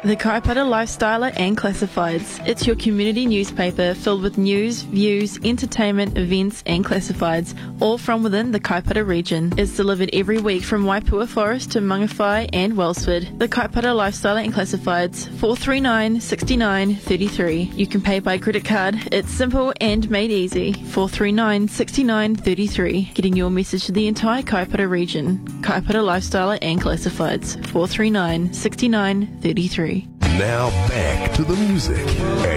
The Kaipara Lifestyler and Classifieds. It's your community newspaper filled with news, views, entertainment, events and classifieds, all from within the Kaipara region. It's delivered every week from Waipua Forest to Mangawhai and Wellsford. The Kaipara Lifestyler and Classifieds, 439 69 33. You can pay by credit card. It's simple and made easy. 439 69 33. Getting your message to the entire Kaipara region. Kaipara Lifestyler and Classifieds, 439 69 33. Now back to the music.